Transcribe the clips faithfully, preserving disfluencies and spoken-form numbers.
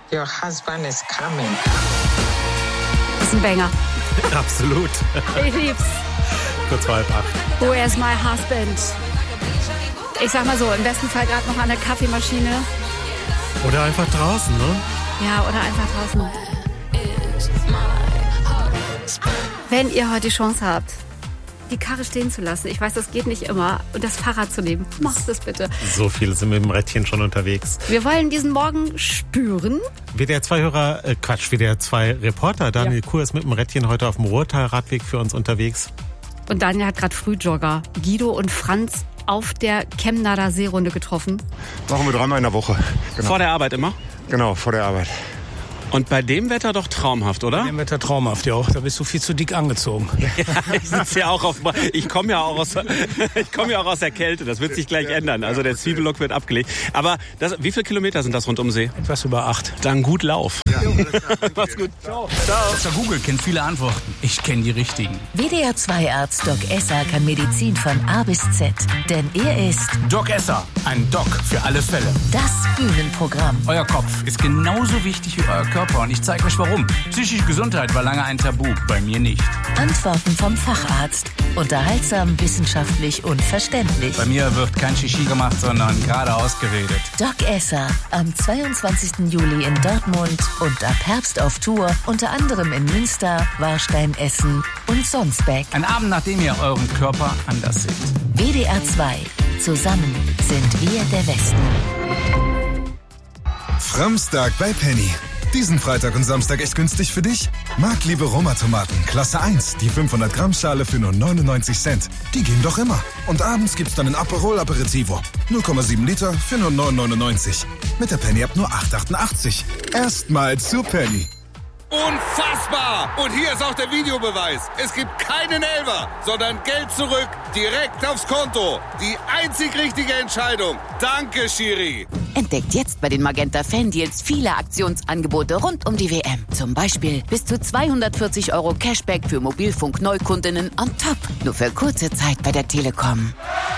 Your husband is coming. Das ist ein Banger. Absolut. Ich lieb's. Kurz vor halb acht. Where's my husband? Ich sag mal so, im besten Fall gerade noch an der Kaffeemaschine. Oder einfach draußen, ne? Ja, oder einfach draußen. Wenn ihr heute die Chance habt, die Karre stehen zu lassen, ich weiß, das geht nicht immer, und das Fahrrad zu nehmen, macht es bitte. So viele sind mit dem Rädchen schon unterwegs. Wir wollen diesen Morgen spüren. W D R zwei Hörer, äh Quatsch, W D R zwei Reporter Daniel ja. Kuhr ist mit dem Rädchen heute auf dem Ruhrtal-Radweg für uns unterwegs. Und Daniel hat gerade Frühjogger Guido und Franz auf der Chemnader Seerunde getroffen. Machen wir dreimal in der Woche. Genau. Vor der Arbeit immer? Genau, vor der Arbeit. Und bei dem Wetter doch traumhaft, oder? Bei dem Wetter traumhaft, ja. Da bist du viel zu dick angezogen. Ja, ich sitze ja auch auf. Ich komme ja auch aus. Ich komme ja auch aus der Kälte. Das wird sich gleich ändern. Also der Zwiebellook wird abgelegt. Aber das, wie viele Kilometer sind das rund um See? Etwas über acht. Dann gut Lauf. Ja. Mach's gut. Ciao. Ciao. Mister Google kennt viele Antworten. Ich kenne die richtigen. W D R zwei Arzt Doc Esser kann Medizin von A bis Z. Denn er ist Doc Esser. Ein Doc für alle Fälle. Das Bühnenprogramm. Euer Kopf ist genauso wichtig wie euer Körper. Und ich zeige euch warum. Psychische Gesundheit war lange ein Tabu. Bei mir nicht. Antworten vom Facharzt. Unterhaltsam, wissenschaftlich und verständlich. Bei mir wird kein Shishi gemacht, sondern geradeaus geredet. Doc Esser. Am zweiundzwanzigsten Juli in Dortmund und ab Herbst auf Tour. Unter anderem in Münster, Warstein, Essen und Sonsbeck. Ein Abend, nachdem ihr euren Körper anders seht. W D R zwei. Zusammen sind wir der Westen. Framstag bei Penny. Diesen Freitag und Samstag echt günstig für dich? Marktliebe Roma-Tomaten, Klasse eins, die fünfhundert Gramm Schale für nur neunundneunzig Cent. Die gehen doch immer. Und abends gibt's dann ein Aperol Aperitivo. null Komma sieben Liter für nur neun neunundneunzig. Mit der Penny-App nur acht achtundachtzig. Erstmal zu Penny. Unfassbar! Und hier ist auch der Videobeweis. Es gibt keinen Elfer, sondern Geld zurück, direkt aufs Konto. Die einzig richtige Entscheidung. Danke, Schiri. Entdeckt jetzt bei den Magenta Fan-Deals viele Aktionsangebote rund um die W M. Zum Beispiel bis zu zweihundertvierzig Euro Cashback für Mobilfunk-Neukundinnen on top. Nur für kurze Zeit bei der Telekom.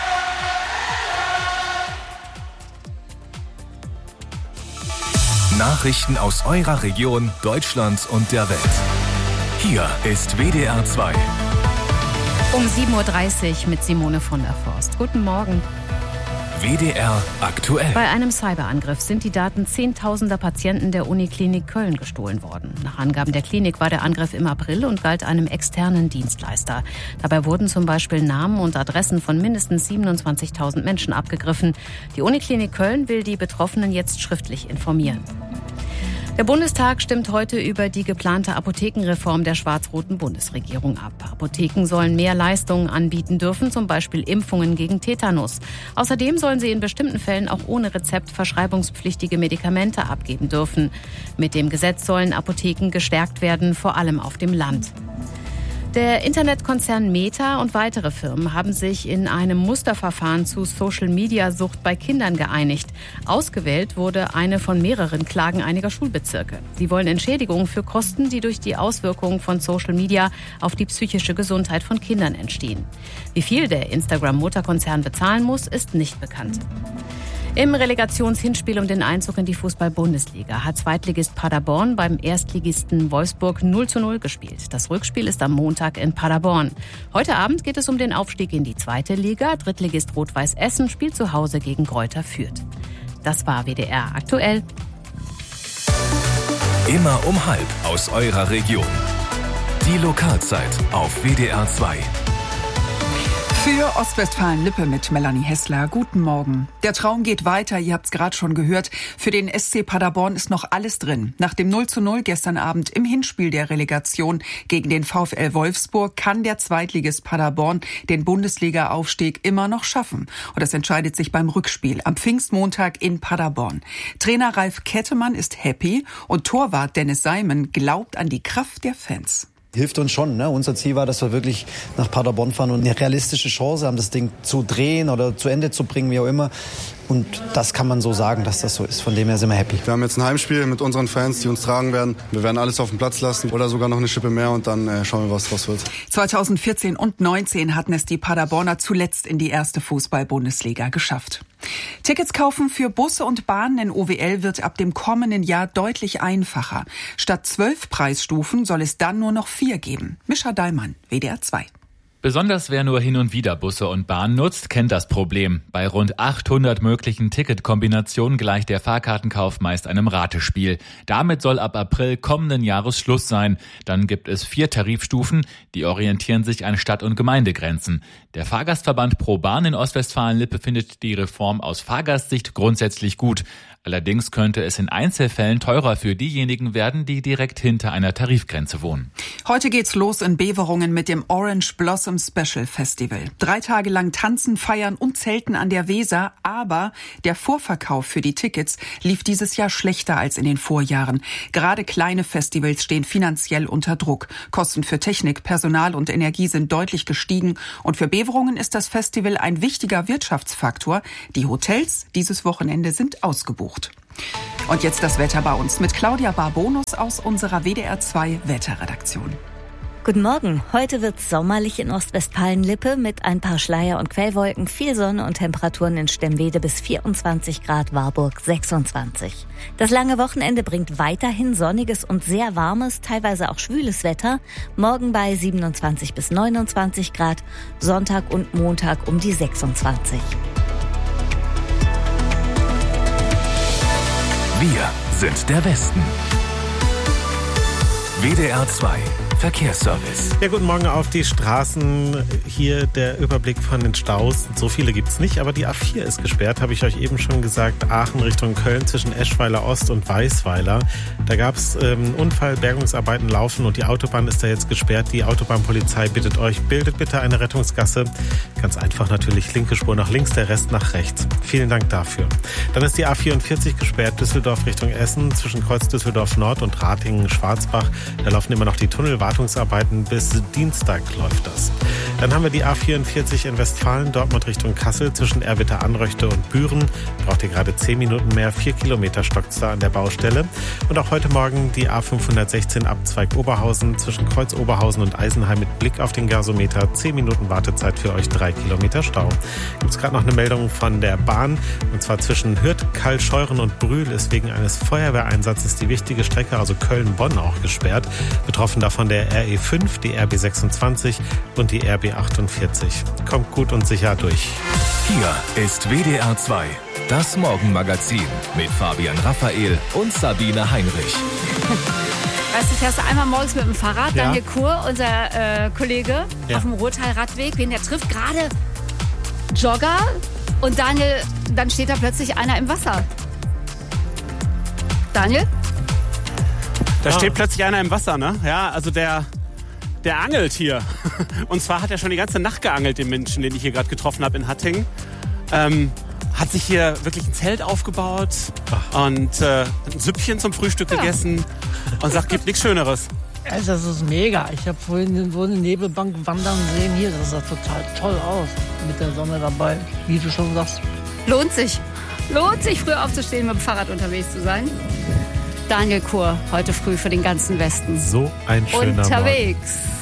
Nachrichten aus eurer Region, Deutschland und der Welt. Hier ist W D R zwei. Um sieben Uhr dreißig mit Simone von der Forst. Guten Morgen. W D R aktuell. Bei einem Cyberangriff sind die Daten zehntausender Patienten der Uniklinik Köln gestohlen worden. Nach Angaben der Klinik war der Angriff im April und galt einem externen Dienstleister. Dabei wurden zum Beispiel Namen und Adressen von mindestens siebenundzwanzigtausend Menschen abgegriffen. Die Uniklinik Köln will die Betroffenen jetzt schriftlich informieren. Der Bundestag stimmt heute über die geplante Apothekenreform der schwarz-roten Bundesregierung ab. Apotheken sollen mehr Leistungen anbieten dürfen, zum Beispiel Impfungen gegen Tetanus. Außerdem sollen sie in bestimmten Fällen auch ohne Rezept verschreibungspflichtige Medikamente abgeben dürfen. Mit dem Gesetz sollen Apotheken gestärkt werden, vor allem auf dem Land. Der Internetkonzern Meta und weitere Firmen haben sich in einem Musterverfahren zu Social-Media-Sucht bei Kindern geeinigt. Ausgewählt wurde eine von mehreren Klagen einiger Schulbezirke. Sie wollen Entschädigung für Kosten, die durch die Auswirkungen von Social Media auf die psychische Gesundheit von Kindern entstehen. Wie viel der Instagram-Mutterkonzern bezahlen muss, ist nicht bekannt. Im Relegationshinspiel um den Einzug in die Fußball-Bundesliga hat Zweitligist Paderborn beim Erstligisten Wolfsburg null zu null gespielt. Das Rückspiel ist am Montag in Paderborn. Heute Abend geht es um den Aufstieg in die zweite Liga. Drittligist Rot-Weiß Essen spielt zu Hause gegen Greuther Fürth. Das war W D R aktuell. Immer um halb aus eurer Region. Die Lokalzeit auf W D R zwei. Für Ostwestfalen-Lippe mit Melanie Hessler. Guten Morgen. Der Traum geht weiter, ihr habt es gerade schon gehört. Für den S C Paderborn ist noch alles drin. Nach dem null zu null gestern Abend im Hinspiel der Relegation gegen den VfL Wolfsburg kann der Zweitligist Paderborn den Bundesliga-Aufstieg immer noch schaffen. Und das entscheidet sich beim Rückspiel am Pfingstmontag in Paderborn. Trainer Ralf Kettemann ist happy und Torwart Dennis Seimen glaubt an die Kraft der Fans. Hilft uns schon. Ne? Unser Ziel war, dass wir wirklich nach Paderborn fahren und eine realistische Chance haben, das Ding zu drehen oder zu Ende zu bringen, wie auch immer. Und das kann man so sagen, dass das so ist. Von dem her sind wir happy. Wir haben jetzt ein Heimspiel mit unseren Fans, die uns tragen werden. Wir werden alles auf den Platz lassen oder sogar noch eine Schippe mehr und dann äh, schauen wir, was draus wird. zweitausendvierzehn und neunzehn hatten es die Paderborner zuletzt in die erste Fußball-Bundesliga geschafft. Tickets kaufen für Busse und Bahnen in O W L wird ab dem kommenden Jahr deutlich einfacher. Statt zwölf Preisstufen soll es dann nur noch vier geben. Mischa Dallmann, W D R zwei. Besonders wer nur hin und wieder Busse und Bahn nutzt, kennt das Problem. Bei rund achthundert möglichen Ticketkombinationen gleicht der Fahrkartenkauf meist einem Ratespiel. Damit soll ab April kommenden Jahres Schluss sein. Dann gibt es vier Tarifstufen, die orientieren sich an Stadt- und Gemeindegrenzen. Der Fahrgastverband Pro Bahn in Ostwestfalen-Lippe findet die Reform aus Fahrgastsicht grundsätzlich gut. Allerdings könnte es in Einzelfällen teurer für diejenigen werden, die direkt hinter einer Tarifgrenze wohnen. Heute geht's los in Beverungen mit dem Orange Blossom Special Festival. Drei Tage lang tanzen, feiern und zelten an der Weser, aber der Vorverkauf für die Tickets lief dieses Jahr schlechter als in den Vorjahren. Gerade kleine Festivals stehen finanziell unter Druck. Kosten für Technik, Personal und Energie sind deutlich gestiegen und für Beverungen ist das Festival ein wichtiger Wirtschaftsfaktor. Die Hotels dieses Wochenende sind ausgebucht. Und jetzt das Wetter bei uns mit Claudia Barbonus aus unserer W D R zwei Wetterredaktion. Guten Morgen. Heute wird es sommerlich in Ostwestfalen-Lippe mit ein paar Schleier- und Quellwolken, viel Sonne und Temperaturen in Stemwede bis vierundzwanzig Grad, Warburg sechsundzwanzig. Das lange Wochenende bringt weiterhin sonniges und sehr warmes, teilweise auch schwüles Wetter. Morgen bei siebenundzwanzig bis neunundzwanzig Grad, Sonntag und Montag um die sechsundzwanzig. Wir sind der Westen. W D R zwei Verkehrsservice. Ja, guten Morgen auf die Straßen. Hier der Überblick von den Staus. So viele gibt's nicht, aber die A vier ist gesperrt, habe ich euch eben schon gesagt. Aachen Richtung Köln zwischen Eschweiler Ost und Weißweiler. Da gab's ähm, Unfall, Bergungsarbeiten laufen und die Autobahn ist da jetzt gesperrt. Die Autobahnpolizei bittet euch, bildet bitte eine Rettungsgasse. Ganz einfach natürlich, linke Spur nach links, der Rest nach rechts. Vielen Dank dafür. Dann ist die A vierundvierzig gesperrt, Düsseldorf Richtung Essen zwischen Kreuz Düsseldorf Nord und Ratingen-Schwarzbach. Da laufen immer noch die Tunnelwartungsarbeiten. Bis Dienstag läuft das. Dann haben wir die A vierundvierzig in Westfalen, Dortmund Richtung Kassel zwischen Erwitter-Anröchte und Büren. Braucht ihr gerade zehn Minuten mehr, vier Kilometer stockt's da an der Baustelle. Und auch heute Morgen die A fünfhundertsechzehn Abzweig Oberhausen zwischen Kreuz Oberhausen und Eisenheim mit Blick auf den Gasometer. zehn Minuten Wartezeit für euch, drei Kilometer Stau. Gibt's gerade noch eine Meldung von der Bahn und zwar zwischen Hürth, Kallscheuren und Brühl ist wegen eines Feuerwehreinsatzes die wichtige Strecke, also Köln-Bonn, auch gesperrt. Betroffen davon der R E fünf, die R B sechsundzwanzig und die R B achtundvierzig. Kommt gut und sicher durch. Hier ist W D R zwei, das Morgenmagazin mit Fabian Raphael und Sabine Heinrich. Weißt du, fährst du einmal morgens mit dem Fahrrad, Ja. Daniel Kur, unser äh, Kollege, Ja. auf dem Ruhrtal-Radweg, wen der trifft, gerade Jogger und Daniel, dann steht da plötzlich einer im Wasser. Daniel? Da steht plötzlich einer im Wasser, ne? Ja, also der, der angelt hier. Und zwar hat er schon die ganze Nacht geangelt, den Menschen, den ich hier gerade getroffen habe in Hattingen. Ähm, hat sich hier wirklich ein Zelt aufgebaut und äh, ein Süppchen zum Frühstück gegessen und sagt, gibt nichts Schöneres. Also das ist mega. Ich habe vorhin so eine Nebelbank wandern sehen hier. Das sah total toll aus mit der Sonne dabei, wie du schon sagst. Lohnt sich. Lohnt sich, früh aufzustehen, mit dem Fahrrad unterwegs zu sein. Daniel Kur, heute früh für den ganzen Westen. So ein schöner Unterwegs. Morgen.